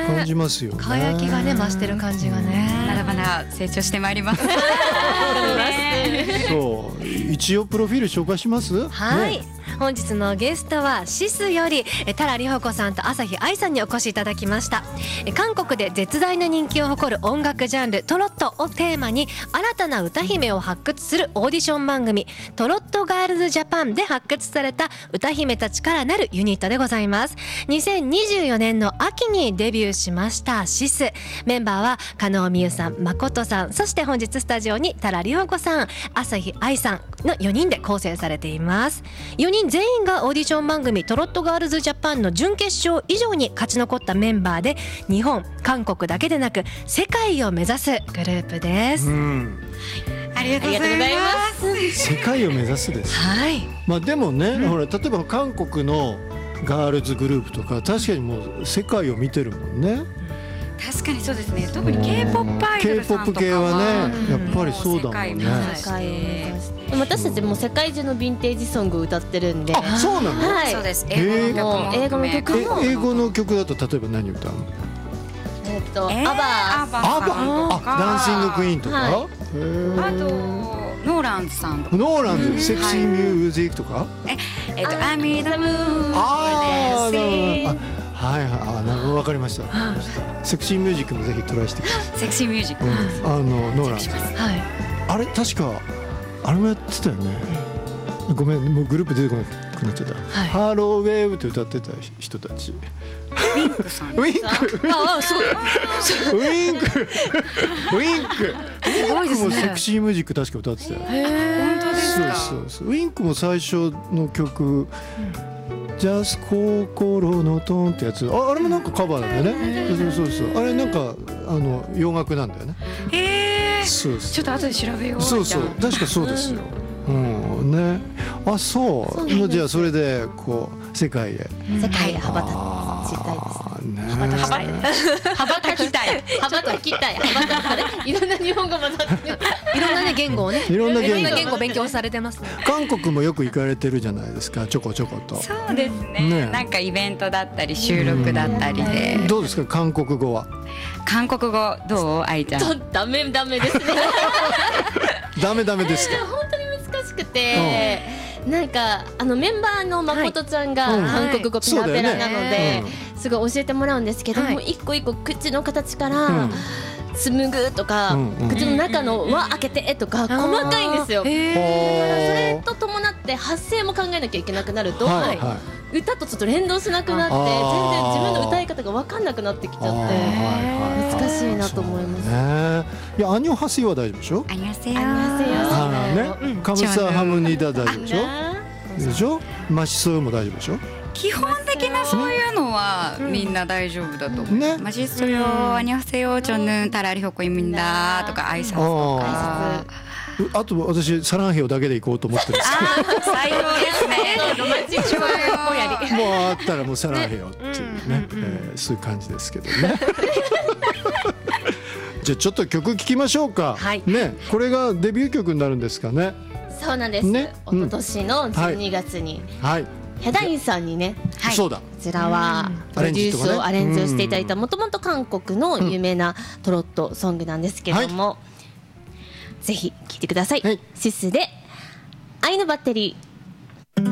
感じますよね。 輝きがね増してる感じがね。 まだまだ成長してまいります。 そう一応プロフィール紹介します。 はい、本日のゲストはシスより多良里穂子さんと朝日愛さんにお越しいただきました。韓国で絶大な人気を誇る音楽ジャンルトロットをテーマに新たな歌姫を発掘するオーディション番組トロットガールズジャパンで発掘された歌姫たちからなるユニットでございます。2024年の秋にデビューしましたシス。メンバーは加納美優さん、誠さん、そして本日スタジオに多良里穂子さん、朝日愛さんの4人で構成されています。4人全員がオーディション番組トロットガールズジャパンの準決勝以上に勝ち残ったメンバーで、日本、韓国だけでなく世界を目指すグループです。 ありがとうございます。 世界を目指すです。 はい。 まあでもね、ほら例えば韓国のガールズグループとか確かにもう世界を見てるもんね。 確かにそうですね。特に K-POP アイドルさんとか K-POP 系はね、 うんやっぱりそうだもんね。 世界を目指世界を目指して、私たちも世界中のヴィンテージソングを歌ってるんで。 あ、そうなの？ はい、 そうです。英語の曲も英語の曲だと例えば何歌うの？ アバダンシングクイーンとか、 はいあとノーランズさんとか、 ノーランズ、セクシーミュージックとか、 I'm in the mood ああ、なるほど。はいはい、なるほど、わかりました。セクシーミュージックもぜひトライしてください。 セクシーミュージック、 ノーランズ、 はい。 あれ確かあれもやってたよね。ごめん、もうグループ出てこなくなっちゃった。ハローウェーブって歌ってた人たち。 ウィンクさん。 ウィンク。 あ、すごい。 ウィンク。ウィンク。 すごいですね。 もセクシーミュージック確か歌ってたよ。 本当ですか。 そうウィンクも最初の曲、ジャス心のトーンってやつ、あれもなんかカバーなんだよね。そうあれなんか洋楽なんだよね。そうちょっと後で調べよう。 そう確かそうですよ。ね、あ、そう。じゃあそれでこう世界へ世界へ羽ばたきたいですね。 羽ばたきたい。 羽ばたきたい。羽ばたき。いろんな日本語混ざって。 いろんなね言語をね。 いろんな言語勉強されてますね。 韓国もよく行かれてるじゃないですか、ちょこちょこと。 そうですね。なんかイベントだったり収録だったりで。 どうですか、韓国語は？ 韓国語どう？愛ちゃん。 ダメですね。 ダメですか？ 本当に難しくて、なんかメンバーの誠ちゃんが韓国語ペラペラなので、すごい教えてもらうんですけども、一個一個口の形から紡ぐとか、口の中の輪開けてとか細かいんですよ。だからそれと伴って発声も考えなきゃいけなくなると、歌とちょっと連動しなくなって、全然自分の歌い方が分かんなくなってきちゃって難しいなと思います。 いや、アニョハセヨは大丈夫でしょ？ アニョハセヨ。 ね、カムサハムニダ大丈夫でしょ？でしょ？マシソヨも大丈夫でしょ？ 基本的なそういうのはみんな大丈夫だと思う。マジソヨ、アニョハセヨ、저는タラリホコイミンダとか挨拶とか。 あと私サランヘヨだけで行こうと思ってるんですけど。 最高ですね。ロマンチック。 もうあったらもうサランヘヨっていうね、そういう感じですけどね。じゃあちょっと曲聴きましょうか。ね、これがデビュー曲になるんですかね。 そうなんです。一昨年の12月にヒャダインさんにね、 そうだ、 こちらはプロデュースをアレンジをしていただいた、もともと韓国の有名なトロットソングなんですけども、ぜひ聴いてください。シスで愛のバッテリー。